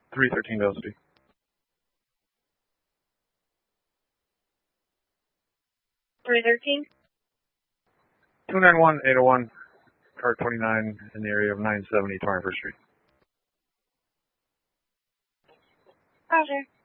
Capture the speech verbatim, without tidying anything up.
three thirteen Velocity. three thirteen? two nine one, eight oh one, car twenty-nine in the area of nine seventy twenty-first Street. Roger.